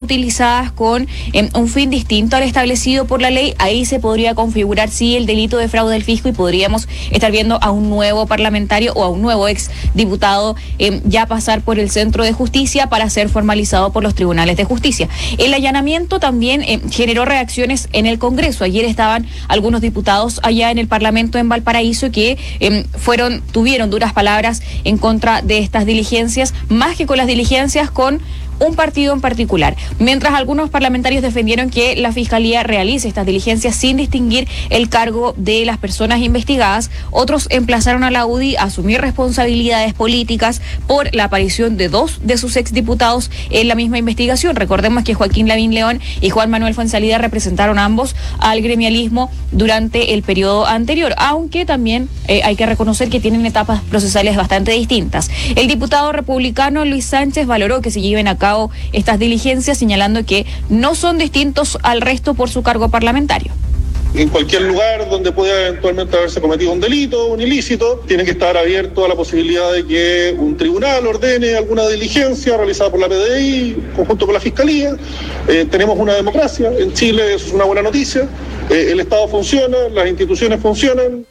utilizadas con un fin distinto al establecido por la ley, ahí se podría configurar sí el delito de fraude al fisco y podríamos estar viendo a un nuevo parlamentario o a un nuevo ex diputado ya pasar por el Centro de Justicia para ser formalizado por los tribunales de justicia. El allanamiento también generó reacciones en el Congreso. Ayer estaban algunos diputados allá en el Parlamento en Valparaíso que tuvieron duras palabras en contra de estas diligencias, más que con las diligencias con un partido en particular. Mientras algunos parlamentarios defendieron que la Fiscalía realice estas diligencias sin distinguir el cargo de las personas investigadas, otros emplazaron a la UDI a asumir responsabilidades políticas por la aparición de dos de sus exdiputados en la misma investigación. Recordemos que Joaquín Lavín León y Juan Manuel Fuenzalida representaron ambos al gremialismo durante el periodo anterior, aunque también hay que reconocer que tienen etapas procesales bastante distintas. El diputado republicano Luis Sánchez valoró que se lleven a cabo estas diligencias, señalando que no son distintos al resto por su cargo parlamentario. En cualquier lugar donde pueda eventualmente haberse cometido un delito, un ilícito, tiene que estar abierto a la posibilidad de que un tribunal ordene alguna diligencia realizada por la PDI, conjunto con la Fiscalía. Tenemos una democracia, en Chile eso es una buena noticia, el Estado funciona, las instituciones funcionan.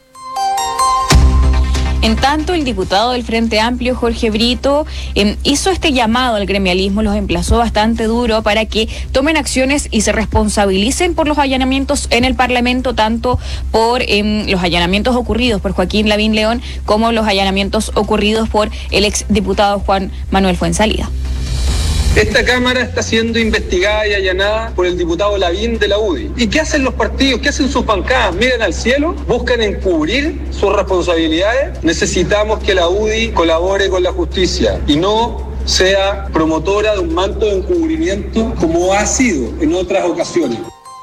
En tanto, el diputado del Frente Amplio, Jorge Brito, hizo este llamado al gremialismo, los emplazó bastante duro para que tomen acciones y se responsabilicen por los allanamientos en el Parlamento, tanto por los allanamientos ocurridos por Joaquín Lavín León como los allanamientos ocurridos por el exdiputado Juan Manuel Fuenzalida. Esta Cámara está siendo investigada y allanada por el diputado Lavín de la UDI. ¿Y qué hacen los partidos? ¿Qué hacen sus bancadas? ¿Miran al cielo? ¿Buscan encubrir sus responsabilidades? Necesitamos que la UDI colabore con la justicia y no sea promotora de un manto de encubrimiento como ha sido en otras ocasiones.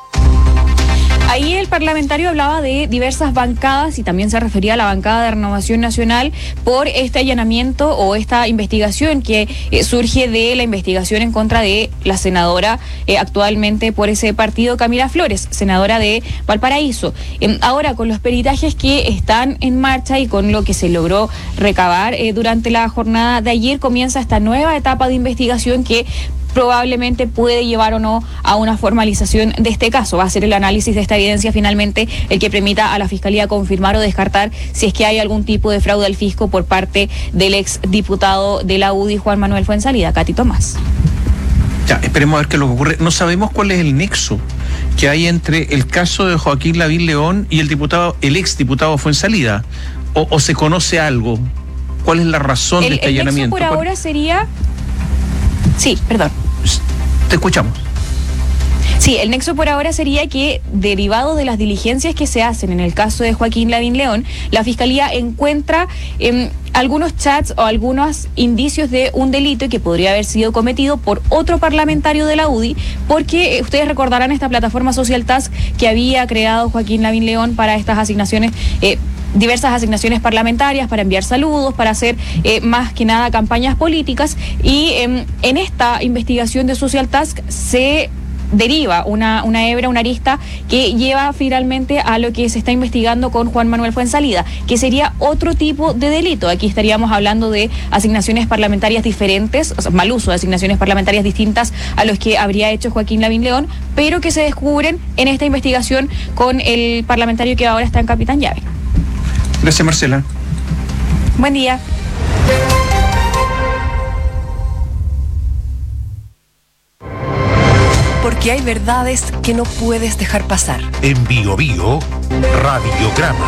Ahí el parlamentario hablaba de diversas bancadas y también se refería a la bancada de Renovación Nacional por este allanamiento o esta investigación que surge de la investigación en contra de la senadora actualmente por ese partido, Camila Flores, senadora de Valparaíso. Ahora, con los peritajes que están en marcha y con lo que se logró recabar durante la jornada de ayer, comienza esta nueva etapa de investigación que probablemente puede llevar o no a una formalización de este caso. Va a ser el análisis de esta evidencia finalmente el que permita a la Fiscalía confirmar o descartar si es que hay algún tipo de fraude al fisco por parte del exdiputado de la UDI, Juan Manuel Fuenzalida. Katy Tomás. Ya, esperemos a ver qué es lo que ocurre. No sabemos cuál es el nexo que hay entre el caso de Joaquín Lavín León y el exdiputado Fuenzalida. ¿O se conoce algo? ¿Cuál es la razón de este allanamiento? El nexo por ahora sería... Sí, perdón. Te escuchamos. Sí, el nexo por ahora sería que, derivado de las diligencias que se hacen en el caso de Joaquín Lavín León, la Fiscalía encuentra algunos chats o algunos indicios de un delito que podría haber sido cometido por otro parlamentario de la UDI, porque ustedes recordarán esta plataforma Social Task que había creado Joaquín Lavín León para estas asignaciones, diversas asignaciones parlamentarias, para enviar saludos, para hacer más que nada campañas políticas, y en esta investigación de Social Task se deriva una hebra, una arista que lleva finalmente a lo que se está investigando con Juan Manuel Fuenzalida, que sería otro tipo de delito. Aquí estaríamos hablando de asignaciones parlamentarias diferentes, o sea, mal uso de asignaciones parlamentarias distintas a los que habría hecho Joaquín Lavín León, pero que se descubren en esta investigación con el parlamentario que ahora está en Capitán Llave. Gracias, Marcela. Buen día. Porque hay verdades que no puedes dejar pasar. En Bio Bio, Radiograma.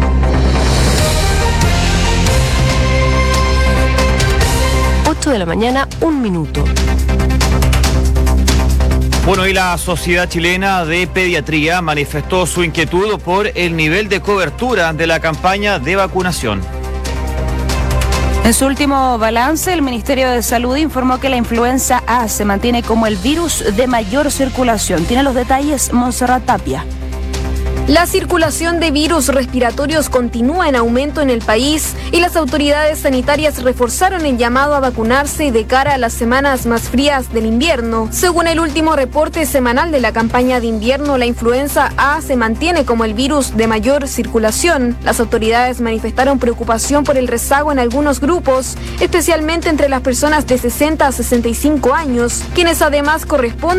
8 de la mañana, 1 minuto. Bueno, y la Sociedad Chilena de Pediatría manifestó su inquietud por el nivel de cobertura de la campaña de vacunación. En su último balance, el Ministerio de Salud informó que la influenza A se mantiene como el virus de mayor circulación. Tiene los detalles Montserrat Tapia. La circulación de virus respiratorios continúa en aumento en el país y las autoridades sanitarias reforzaron el llamado a vacunarse de cara a las semanas más frías del invierno. Según el último reporte semanal de la campaña de invierno, la influenza A se mantiene como el virus de mayor circulación. Las autoridades manifestaron preocupación por el rezago en algunos grupos, especialmente entre las personas de 60 a 65 años, quienes además corresponden